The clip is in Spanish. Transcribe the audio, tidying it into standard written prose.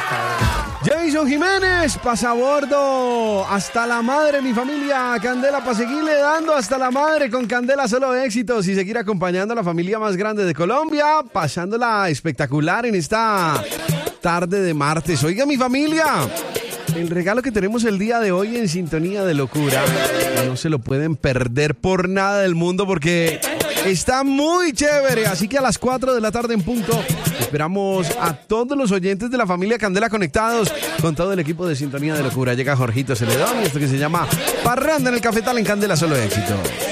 Jason Jiménez, pasabordo. Hasta la madre, mi familia. Candela, para seguirle dando hasta la madre con Candela, solo éxitos. Y seguir acompañando a la familia más grande de Colombia. Pasándola espectacular en esta tarde de martes. Oiga, mi familia, el regalo que tenemos el día de hoy en Sintonía de Locura no se lo pueden perder por nada del mundo porque está muy chévere. Así que a las 4 de la tarde en punto esperamos a todos los oyentes de la familia Candela conectados con todo el equipo de Sintonía de Locura. Llega Jorgito Celedón y esto que se llama Parranda en el Cafetal en Candela, solo éxito.